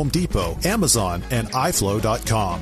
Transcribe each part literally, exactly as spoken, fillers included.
Home Depot, Amazon, and i flow dot com.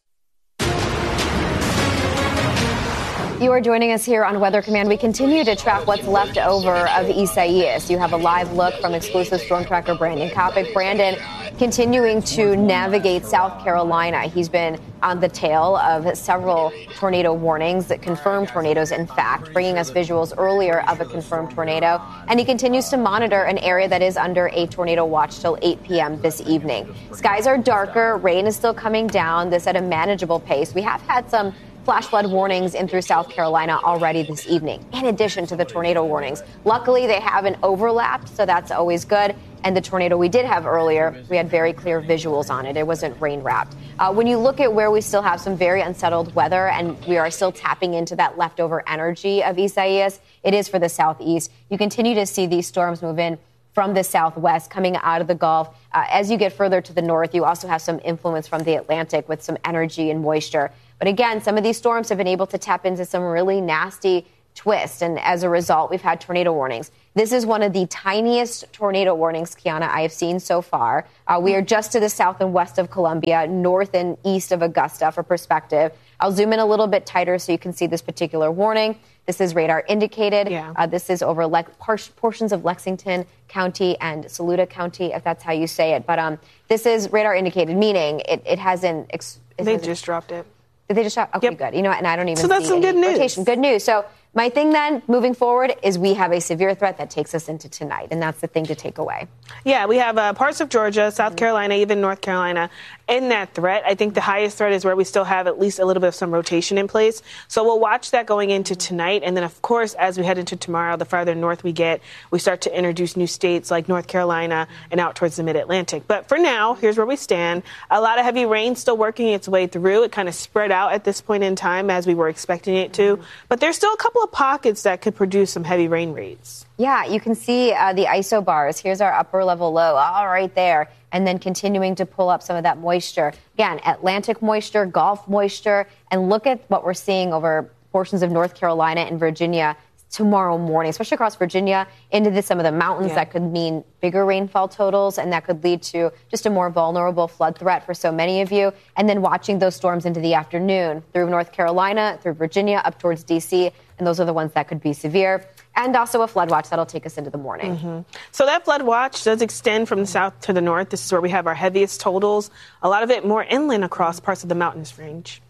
You are joining us here on Weather Command. We continue to track what's left over of Isaias. You have a live look from exclusive storm tracker Brandon Kopic. Brandon continuing to navigate South Carolina. He's been on the tail of several tornado warnings that confirmed tornadoes, in fact, bringing us visuals earlier of a confirmed tornado. And he continues to monitor an area that is under a tornado watch till eight p.m. this evening. Skies are darker. Rain is still coming down. This at a manageable pace. We have had some flash flood warnings in through South Carolina already this evening, in addition to the tornado warnings. Luckily, they haven't overlapped, so that's always good. And the tornado we did have earlier, we had very clear visuals on it. It wasn't rain-wrapped. Uh, when you look at where we still have some very unsettled weather and we are still tapping into that leftover energy of Isaias, it is for the southeast. You continue to see these storms move in from the southwest coming out of the Gulf. Uh, as you get further to the north, you also have some influence from the Atlantic with some energy and moisture. But again, some of these storms have been able to tap into some really nasty twists. And as a result, we've had tornado warnings. This is one of the tiniest tornado warnings, Kiana, I have seen so far. Uh, we are just to the south and west of Columbia, north and east of Augusta for perspective. I'll zoom in a little bit tighter so you can see this particular warning. This is radar indicated. Yeah. Uh, this is over le- par- portions of Lexington County and Saluda County, if that's how you say it. But um, this is radar indicated, meaning it, it hasn't... Ex- it they hasn't, just dropped it. Did they just drop? Okay, yep. Good. You know what? And I don't even so that's see some any good news. rotation. Good news. So my thing then, moving forward, is we have a severe threat that takes us into tonight, and that's the thing to take away. Yeah, we have uh, parts of Georgia, South mm-hmm. Carolina, even North Carolina in that threat. I think the highest threat is where we still have at least a little bit of some rotation in place. So we'll watch that going into tonight. And then, of course, as we head into tomorrow, the farther north we get, we start to introduce new states like North Carolina and out towards the mid-Atlantic. But for now, here's where we stand. A lot of heavy rain still working its way through. It kind of spread out at this point in time as we were expecting it to. Mm-hmm. But there's still a couple of pockets that could produce some heavy rain rates. Yeah, you can see uh, the isobars. Here's our upper level low, all right there. And then continuing to pull up some of that moisture. Again, Atlantic moisture, Gulf moisture. And look at what we're seeing over portions of North Carolina and Virginia tomorrow morning, especially across Virginia into the, some of the mountains. Yeah. That could mean bigger rainfall totals, and that could lead to just a more vulnerable flood threat for so many of you. And then watching those storms into the afternoon through North Carolina, through Virginia, up towards D C, and those are the ones that could be severe. And also a flood watch that'll take us into the morning. Mm-hmm. So that flood watch does extend from the south to the north. This is where we have our heaviest totals. A lot of it more inland across parts of the mountainous range.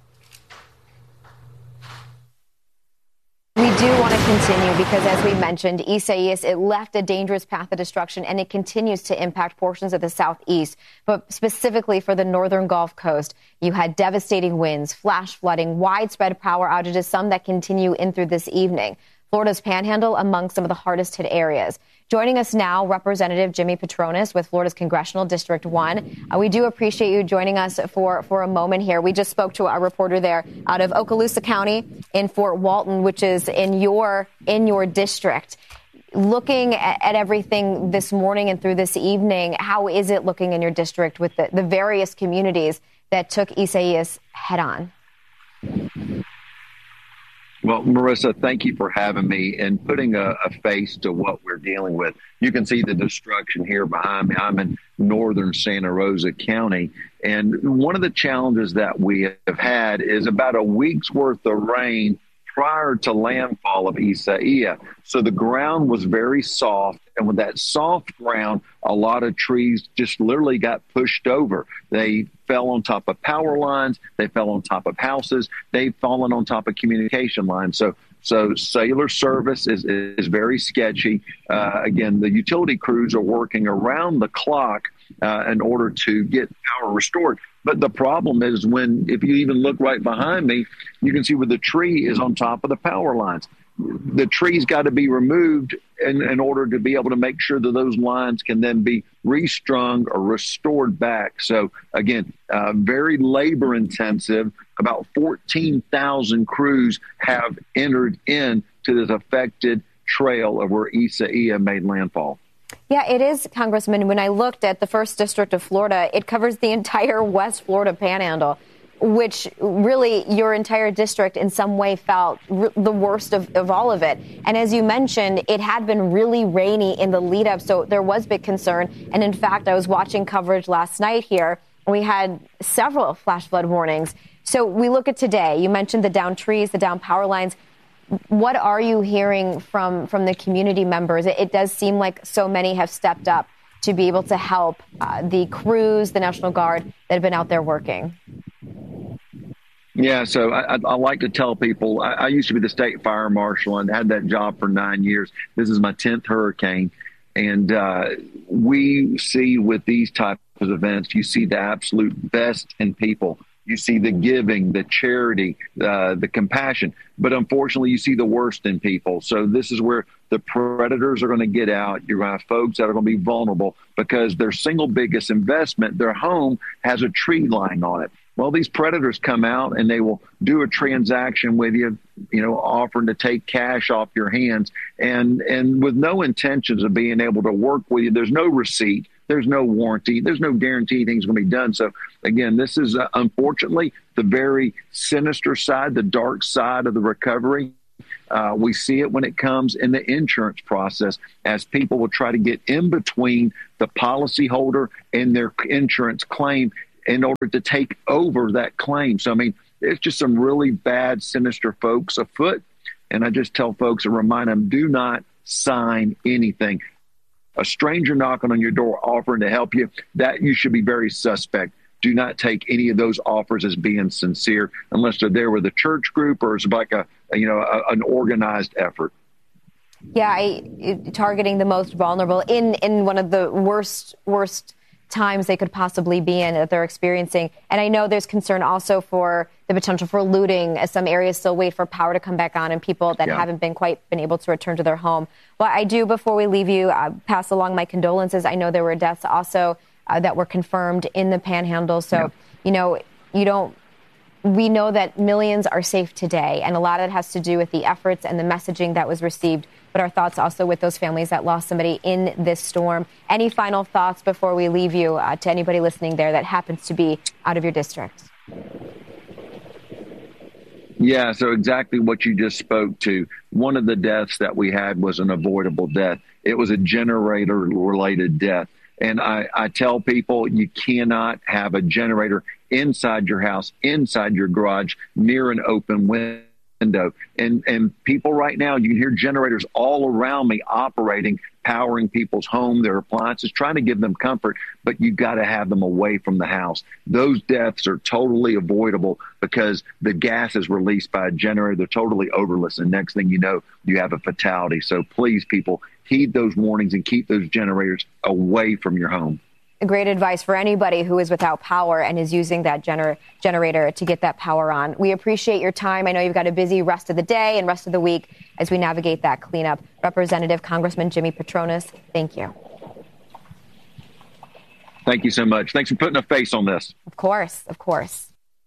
We do want to continue because, as we mentioned, Isaias, it left a dangerous path of destruction, and it continues to impact portions of the southeast. But specifically for the northern Gulf Coast, you had devastating winds, flash flooding, widespread power outages, some that continue in through this evening. Florida's Panhandle among some of the hardest hit areas. Joining us now, Representative Jimmy Patronis with Florida's Congressional District one. Uh, we do appreciate you joining us for, for a moment here. We just spoke to a reporter there out of Okaloosa County in Fort Walton, which is in your in your district. Looking at, at everything this morning and through this evening, how is it looking in your district with the, the various communities that took Isaias head on? Well, Marissa, thank you for having me and putting a, a face to what we're dealing with. You can see the destruction here behind me. I'm in northern Santa Rosa County. And one of the challenges that we have had is about a week's worth of rain prior to landfall of Isaias. So the ground was very soft. And with that soft ground, a lot of trees just literally got pushed over. They fell on top of power lines. They fell on top of houses. They've fallen on top of communication lines. So so cellular service is, is very sketchy. Uh, again, the utility crews are working around the clock uh, in order to get power restored. But the problem is when, if you even look right behind me, you can see where the tree is on top of the power lines. The tree's got to be removed in, in order to be able to make sure that those lines can then be restrung or restored back. So, again, uh, very labor intensive. About fourteen thousand crews have entered into this affected trail of where Isaias made landfall. Yeah, it is, Congressman. When I looked at the first district of Florida, it covers the entire West Florida panhandle. which really your entire district in some way felt r- the worst of, of all of it. And as you mentioned, it had been really rainy in the lead up, so there was big concern. And in fact, I was watching coverage last night here, and we had several flash flood warnings. So we look at today. You mentioned the downed trees, the downed power lines. What are you hearing from, from the community members? It, it does seem like so many have stepped up to be able to help uh, the crews, the National Guard that have been out there working. Yeah, so I, I like to tell people, I, I used to be the state fire marshal and had that job for nine years. This is my tenth hurricane. And uh, we see with these types of events, you see the absolute best in people. You see the giving, the charity, uh, the compassion. But unfortunately, you see the worst in people. So this is where the predators are going to get out. You're going to have folks that are going to be vulnerable because their single biggest investment, their home, has a tree lying on it. Well, these predators come out and they will do a transaction with you, you know, offering to take cash off your hands and, and with no intentions of being able to work with you. There's no receipt. There's no warranty. There's no guarantee things going to be done. So, again, this is, uh, unfortunately, the very sinister side, the dark side of the recovery. Uh, we see it when it comes in the insurance process as people will try to get in between the policyholder and their insurance claim in order to take over that claim. So, I mean, it's just some really bad, sinister folks afoot. And I just tell folks and remind them, do not sign anything. A stranger knocking on your door offering to help you, that you should be very suspect. Do not take any of those offers as being sincere unless they're there with a church group or it's like a, a you know, a, an organized effort. Yeah, I, targeting the most vulnerable in, in one of the worst, worst times they could possibly be in that they're experiencing. And I know there's concern also for the potential for looting as some areas still wait for power to come back on and people that yeah. haven't been quite been able to return to their home. Well, I do, before we leave you, uh, pass along my condolences. I know there were deaths also uh, that were confirmed in the Panhandle. So, yeah. you know, you don't, we know that millions are safe today, and a lot of it has to do with the efforts and the messaging that was received. But our thoughts also with those families that lost somebody in this storm. Any final thoughts before we leave you uh, to anybody listening there that happens to be out of your district? Yeah, so exactly what you just spoke to. One of the deaths that we had was an avoidable death. It was a generator-related death. And I, I tell people you cannot have a generator inside your house, inside your garage, near an open window. And and people right now, you can hear generators all around me operating, powering people's home, their appliances, trying to give them comfort, but you got to have them away from the house. Those deaths are totally avoidable because the gas is released by a generator. They're totally odorless. And next thing you know, you have a fatality. So please, people, heed those warnings and keep those generators away from your home. Great advice for anybody who is without power and is using that gener- generator to get that power on. We appreciate your time. I know you've got a busy rest of the day and rest of the week as we navigate that cleanup. Representative Congressman Jimmy Patronis, thank you. Thank you so much. Thanks for putting a face on this. Of course, of course.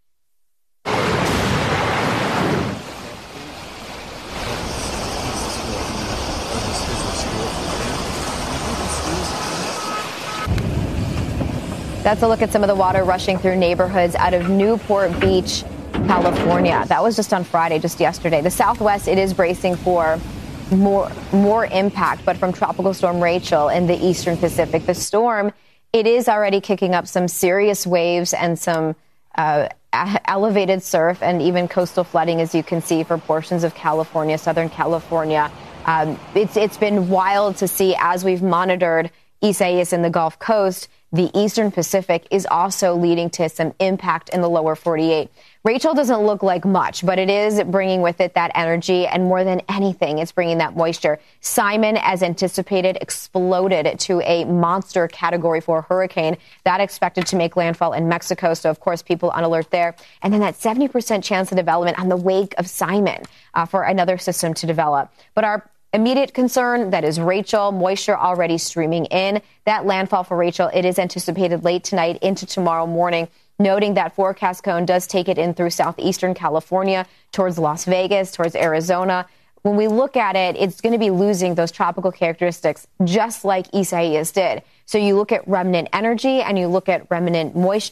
That's a look at some of the water rushing through neighborhoods out of Newport Beach, California. That was just on Friday, just yesterday. The Southwest, it is bracing for more more impact, but from Tropical Storm Rachel in the Eastern Pacific. The storm, it is already kicking up some serious waves and some uh, elevated surf and even coastal flooding, as you can see, for portions of California, Southern California. Um, it's it's been wild to see as we've monitored Isaias in the Gulf Coast. The Eastern Pacific is also leading to some impact in the lower forty-eight. Rachel doesn't look like much, but it is bringing with it that energy, and more than anything, it's bringing that moisture. Simon, as anticipated, exploded to a monster category four hurricane. That expected to make landfall in Mexico, so of course people on alert there. And then that seventy percent chance of development on the wake of Simon uh, for another system to develop. But our immediate concern, that is Rachel, moisture already streaming in. That landfall for Rachel, it is anticipated late tonight into tomorrow morning, noting that forecast cone does take it in through southeastern California, towards Las Vegas, towards Arizona. When we look at it, it's going to be losing those tropical characteristics just like Isaias did. So you look at remnant energy and you look at remnant moisture,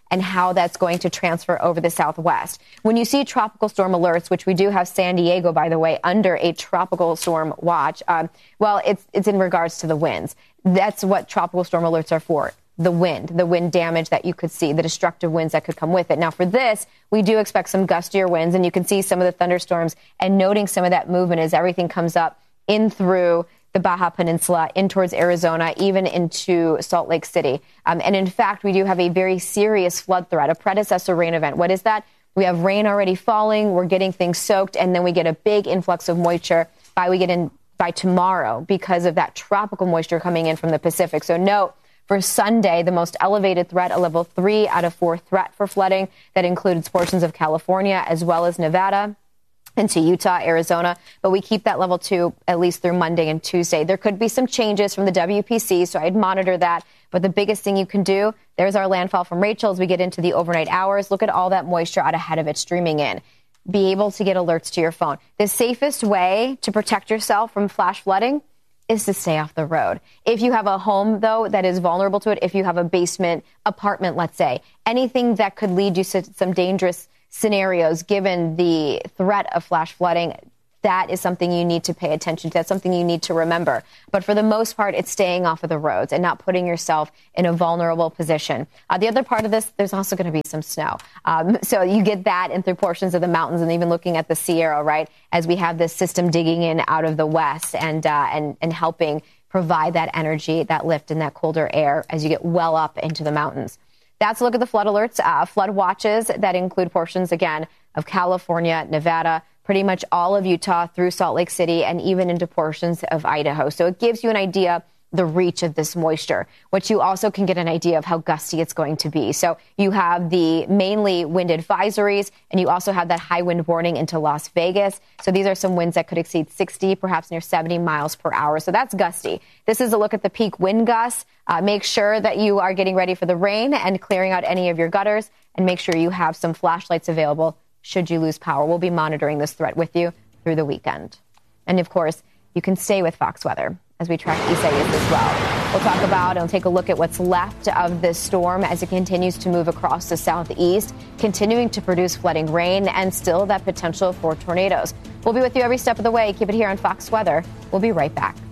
and how that's going to transfer over the southwest. When you see tropical storm alerts, which we do have San Diego, by the way, under a tropical storm watch, um, well, it's it's in regards to the winds. That's what tropical storm alerts are for. The wind, the wind damage that you could see, the destructive winds that could come with it. Now, for this, we do expect some gustier winds, and you can see some of the thunderstorms and noting some of that movement as everything comes up in through the Baja Peninsula, in towards Arizona, even into Salt Lake City. Um, and in fact, we do have a very serious flood threat, a predecessor rain event. What is that? We have rain already falling, we're getting things soaked, and then we get a big influx of moisture by we get in by tomorrow because of that tropical moisture coming in from the Pacific. So note, for Sunday, the most elevated threat, a level three out of four threat for flooding. That includes portions of California as well as Nevada into Utah, Arizona. But we keep that level two at least through Monday and Tuesday. There could be some changes from the W P C, so I'd monitor that. But the biggest thing you can do, there's our landfall from Rachel as we get into the overnight hours. Look at all that moisture out ahead of it streaming in. Be able to get alerts to your phone. The safest way to protect yourself from flash flooding is to stay off the road. If you have a home, though, that is vulnerable to it, if you have a basement apartment, let's say, anything that could lead you to some dangerous scenarios, given the threat of flash flooding, that is something you need to pay attention to. That's something you need to remember. But for the most part, it's staying off of the roads and not putting yourself in a vulnerable position. Uh, the other part of this, there's also going to be some snow. Um, so you get that in through portions of the mountains and even looking at the Sierra, right, as we have this system digging in out of the west and, uh, and, and helping provide that energy, that lift and that colder air as you get well up into the mountains. That's a look at the flood alerts, uh, flood watches that include portions, again, of California, Nevada, pretty much all of Utah through Salt Lake City and even into portions of Idaho. So it gives you an idea the reach of this moisture, which you also can get an idea of how gusty it's going to be. So you have the mainly wind advisories, and you also have that high wind warning into Las Vegas. So these are some winds that could exceed sixty, perhaps near seventy miles per hour. So that's gusty. This is a look at the peak wind gusts. Uh, make sure that you are getting ready for the rain and clearing out any of your gutters, and make sure you have some flashlights available should you lose power. We'll be monitoring this threat with you through the weekend. And of course, you can stay with Fox Weather as we track Isaias as well. We'll talk about and take a look at what's left of this storm as it continues to move across the southeast, continuing to produce flooding rain and still that potential for tornadoes. We'll be with you every step of the way. Keep it here on Fox Weather. We'll be right back.